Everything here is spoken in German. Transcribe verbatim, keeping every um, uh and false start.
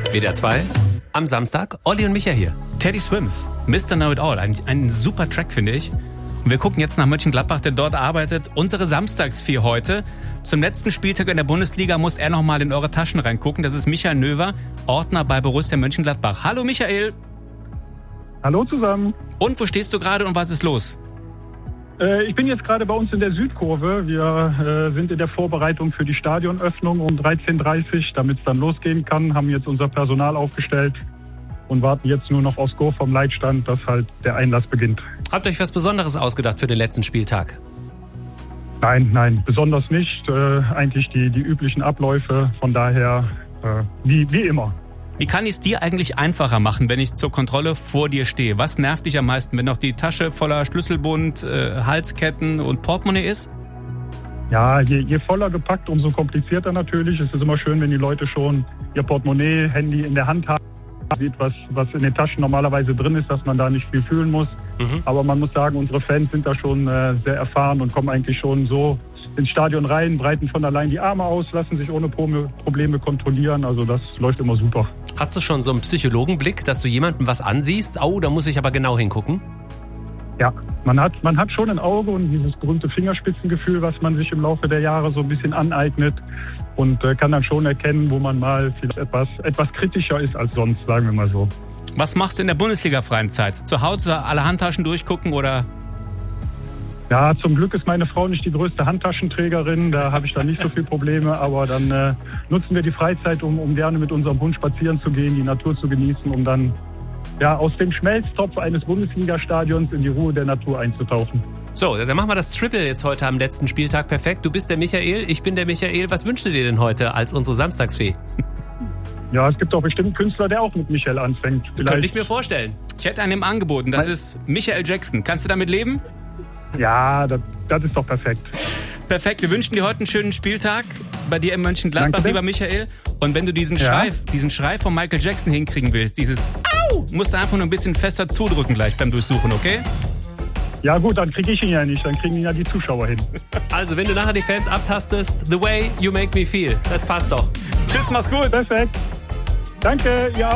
W D R zwei am Samstag. Olli und Micha hier. Teddy Swims, Mister Know It All. Ein, ein super Track, finde ich. Und wir gucken jetzt nach Mönchengladbach, denn dort arbeitet unsere Samstagsvieh heute. Zum letzten Spieltag in der Bundesliga muss er nochmal in eure Taschen reingucken. Das ist Michael Növer, Ordner bei Borussia Mönchengladbach. Hallo Michael. Hallo zusammen. Und wo stehst du gerade und was ist los? Ich bin jetzt gerade bei uns in der Südkurve. Wir äh, sind in der Vorbereitung für die Stadionöffnung um dreizehn Uhr dreißig, damit es dann losgehen kann. Haben jetzt unser Personal aufgestellt und warten jetzt nur noch aufs Go vom Leitstand, dass halt der Einlass beginnt. Habt ihr euch was Besonderes ausgedacht für den letzten Spieltag? Nein, nein, besonders nicht. Äh, eigentlich die, die üblichen Abläufe. Von daher äh, wie, wie immer. Wie kann ich es dir eigentlich einfacher machen, wenn ich zur Kontrolle vor dir stehe? Was nervt dich am meisten, wenn noch die Tasche voller Schlüsselbund, äh, Halsketten und Portemonnaie ist? Ja, je, je voller gepackt, umso komplizierter natürlich. Es ist immer schön, wenn die Leute schon ihr Portemonnaie, Handy in der Hand haben, sieht, was, was in den Taschen normalerweise drin ist, dass man da nicht viel fühlen muss. Mhm. Aber man muss sagen, unsere Fans sind da schon äh, sehr erfahren und kommen eigentlich schon so ins Stadion rein, breiten von allein die Arme aus, lassen sich ohne Probleme kontrollieren. Also das läuft immer super. Hast du schon so einen Psychologenblick, dass du jemandem was ansiehst? Oh, da muss ich aber genau hingucken. Ja, man hat, man hat schon ein Auge und dieses berühmte Fingerspitzengefühl, was man sich im Laufe der Jahre so ein bisschen aneignet und äh, kann dann schon erkennen, wo man mal vielleicht etwas, etwas kritischer ist als sonst, sagen wir mal so. Was machst du in der Bundesliga-freien Zeit? Zu Hause alle Handtaschen durchgucken oder? Ja, zum Glück ist meine Frau nicht die größte Handtaschenträgerin, da habe ich dann nicht so viele Probleme, aber dann äh, nutzen wir die Freizeit, um, um gerne mit unserem Hund spazieren zu gehen, die Natur zu genießen, um dann ja, aus dem Schmelztopf eines Bundesliga-Stadions in die Ruhe der Natur einzutauchen. So, dann machen wir das Triple jetzt heute am letzten Spieltag perfekt. Du bist der Michael, ich bin der Michael. Was wünschst du dir denn heute als unsere Samstagsfee? Ja, es gibt auch bestimmt einen Künstler, der auch mit Michael anfängt. Vielleicht. Könnte ich mir vorstellen. Ich hätte einen im Angeboten, das ist Michael Jackson. Kannst du damit leben? Ja, das, das ist doch perfekt. Perfekt, wir wünschen dir heute einen schönen Spieltag bei dir in Mönchengladbach, lieber Michael. Und wenn du diesen, ja. Schrei, diesen Schrei von Michael Jackson hinkriegen willst, dieses Au, musst du einfach nur ein bisschen fester zudrücken gleich beim Durchsuchen, okay? Ja gut, dann kriege ich ihn ja nicht, dann kriegen ihn ja die Zuschauer hin. Also, wenn du nachher die Fans abtastest, the way you make me feel, das passt doch. Tschüss, mach's gut. Perfekt. Danke, ja.